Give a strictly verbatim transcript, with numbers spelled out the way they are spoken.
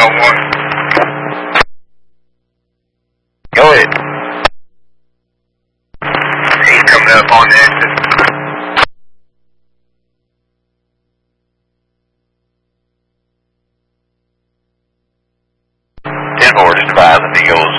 on one. Go ahead. He's coming up on the exit. ten four, just advising the Eagles